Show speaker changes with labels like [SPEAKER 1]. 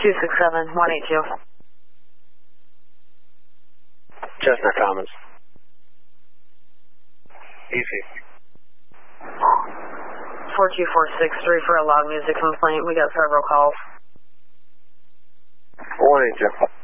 [SPEAKER 1] 267 182.
[SPEAKER 2] Chestnut Commons. Easy.
[SPEAKER 1] 42463 for a loud music complaint. We got several calls.
[SPEAKER 2] 182.